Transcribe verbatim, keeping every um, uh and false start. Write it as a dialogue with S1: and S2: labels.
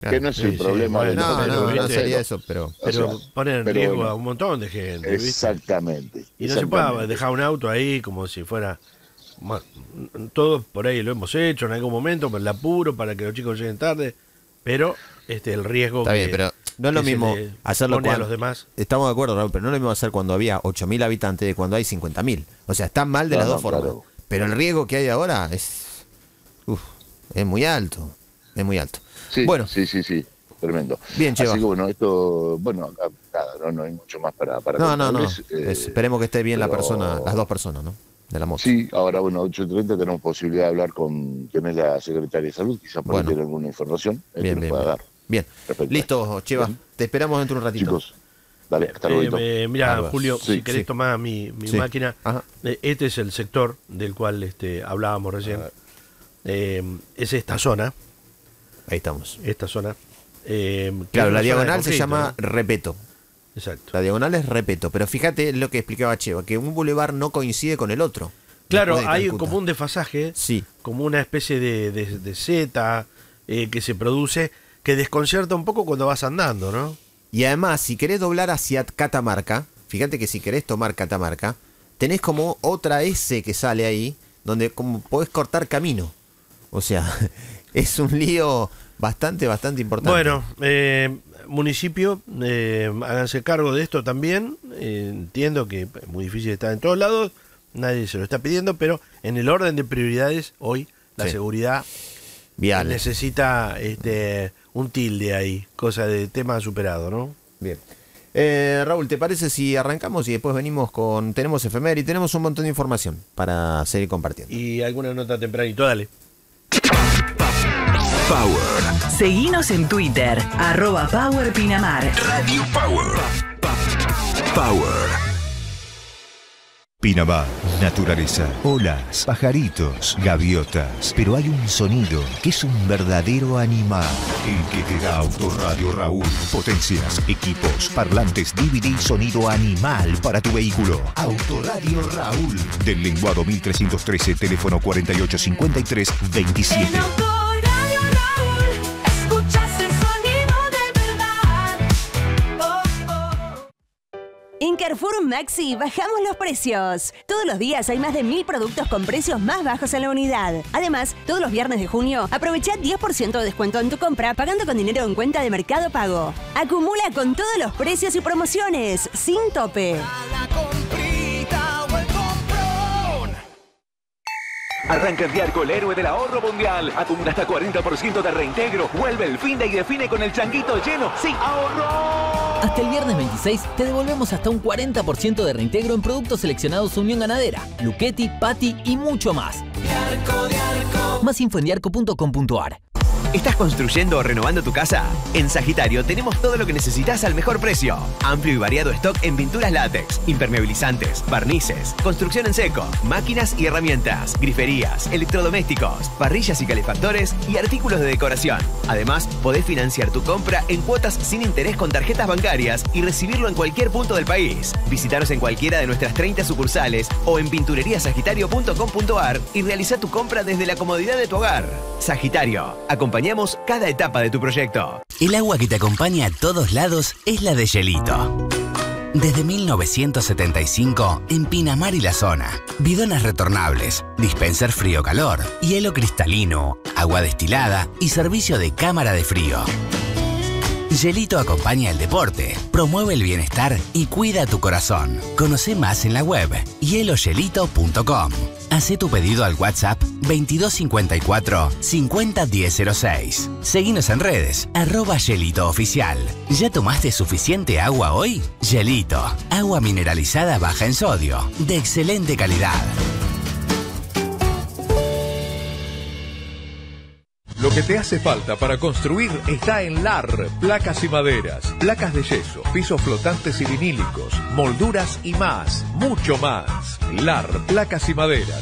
S1: Que no es
S2: sí,
S1: el
S2: sí,
S1: problema
S2: bueno,
S1: de
S3: No,
S1: los
S3: no, no
S1: terceros.
S3: sería eso, pero...
S2: Pero
S1: O sea,
S2: ponen en
S1: pero
S2: riesgo
S1: bueno.
S2: a un montón de gente, ¿viste?
S1: Exactamente.
S2: Y no se puede
S1: exactamente.
S2: dejar un auto ahí como si fuera... Bueno, todos por ahí lo hemos hecho en algún momento, por el apuro, para que los chicos lleguen tarde, pero este el riesgo
S3: Está
S2: que,
S3: bien, pero no es lo
S2: que se
S3: mismo
S2: le
S3: hacerlo
S2: pone a
S3: cuando...
S2: los demás.
S3: Estamos de acuerdo, Raúl, pero no es lo mismo hacer cuando había ocho mil habitantes de cuando hay cincuenta mil. O sea, está mal de
S1: No,
S3: las
S1: no,
S3: dos formas.
S1: claro.
S3: Pero el riesgo que hay ahora es... Uf, es muy alto. Es muy alto.
S1: Sí,
S3: Bueno,
S1: sí, sí, sí. Tremendo.
S3: Bien, Cheva.
S1: Así que bueno, esto, bueno, acá, nada, no, no hay mucho más para, para
S3: no, no, no.
S1: contarles, eh,
S3: Es- esperemos que esté bien la
S1: pero-
S3: persona, las dos personas, ¿no? De la moto.
S1: Sí, ahora bueno, ocho y treinta tenemos posibilidad de hablar con quien es la secretaria de salud, quizás por
S3: Bueno.
S1: tener alguna información eh,
S3: Bien,
S1: que nos
S3: bien,
S1: pueda
S3: bien.
S1: dar.
S3: Bien.
S1: Perfecto.
S3: Listo, Cheva.
S1: Bien.
S3: Te esperamos dentro de un ratito.
S1: Chicos, dale, hasta
S2: Eh,
S1: luego.
S2: eh, mira,
S3: Bárbaro.
S2: Julio,
S1: Sí,
S2: si querés
S3: sí.
S2: tomar mi, mi
S3: Sí.
S2: máquina,
S3: Ajá.
S2: eh, este es el sector del cual este, hablábamos recién. Eh, es esta zona,
S3: Ahí estamos.
S2: esta zona. eh, que
S3: Claro,
S2: es
S3: la
S2: una zona de
S3: diagonal se
S2: conflicto,
S3: llama
S2: ¿no?
S3: Repeto.
S2: Exacto.
S3: La diagonal es Repeto. Pero fíjate lo que explicaba Cheva, que un bulevar no coincide con el otro.
S2: Claro,
S3: después de
S2: hay
S3: Calcuta.
S2: como un desfasaje,
S3: Sí.
S2: como una especie de, de, de zeta eh, que se produce, que desconcierta un poco cuando vas andando, ¿no?
S3: Y además, si querés doblar hacia Catamarca, fíjate que si querés tomar Catamarca, tenés como otra S que sale ahí, donde como podés cortar camino. O sea, es un lío bastante, bastante importante.
S2: Bueno, eh, municipio, eh, háganse cargo de esto también. Eh, entiendo que es muy difícil estar en todos lados, nadie se lo está pidiendo, pero en el orden de prioridades, hoy la
S3: Sí.
S2: seguridad
S3: Vial.
S2: necesita este, un tilde ahí, cosa de tema superado, ¿no?
S3: Bien. Eh, Raúl, ¿te parece si arrancamos y después venimos con... Tenemos efemérides y tenemos un montón de información para seguir compartiendo?
S2: Y alguna nota tempranito, dale.
S4: Power.
S5: Seguinos en Twitter, arroba Power Pinamar.
S4: Radio Power. Power.
S6: Pinamar, naturaleza, olas, pajaritos, gaviotas. Pero hay un sonido que es un verdadero animal. El que te da Autoradio Raúl. Potencias, equipos, parlantes, D V D, sonido animal para tu vehículo. Autoradio Raúl. Del Lenguado mil trescientos trece, teléfono cuarenta y ocho cincuenta y tres veintisiete.
S7: En Carrefour Maxi bajamos los precios. Todos los días hay más de mil productos con precios más bajos en la unidad. Además, todos los viernes de junio, aprovecha diez por ciento de descuento en tu compra pagando con dinero en cuenta de Mercado Pago. Acumula con todos los precios y promociones, sin tope.
S8: Arranca el Diarco, el héroe del ahorro mundial. Acumula hasta cuarenta por ciento de reintegro. Vuelve el fin de y define con el changuito lleno. ¡Sí, ahorro!
S9: Hasta el viernes veintiséis te devolvemos hasta un cuarenta por ciento de reintegro en productos seleccionados Unión Ganadera, Luchetti, Patti y mucho más.
S8: Diarco, Diarco.
S9: Más info en diarco punto com punto ar.
S10: ¿Estás construyendo o renovando tu casa? En Sagitario tenemos todo lo que necesitas al mejor precio. Amplio y variado stock en pinturas látex, impermeabilizantes, barnices, construcción en seco, máquinas y herramientas, griferías, electrodomésticos, parrillas y calefactores y artículos de decoración. Además, podés financiar tu compra en cuotas sin interés con tarjetas bancarias y recibirlo en cualquier punto del país. Visítanos en cualquiera de nuestras treinta sucursales o en pintureriasagitario punto com punto ar y realiza tu compra desde la comodidad de tu hogar. Sagitario, acompañamos cada etapa de tu proyecto.
S11: El agua que te acompaña a todos lados es la de Gelito. Desde mil novecientos setenta y cinco, en Pinamar y la zona. Bidones retornables, dispenser frío-calor, hielo cristalino, agua destilada y servicio de cámara de frío. Gelito acompaña el deporte, promueve el bienestar y cuida tu corazón. Conoce más en la web hielo gelito punto com. Hacé tu pedido al WhatsApp veintidós cincuenta y cuatro cincuenta diez cero seis. Seguinos en redes, arroba Gelito Oficial. ¿Ya tomaste suficiente agua hoy? Gelito, agua mineralizada baja en sodio, de excelente calidad.
S12: Lo que te hace falta para construir está en L A R, placas y maderas, placas de yeso, pisos flotantes y vinílicos, molduras y más, mucho más. L A R, placas y maderas.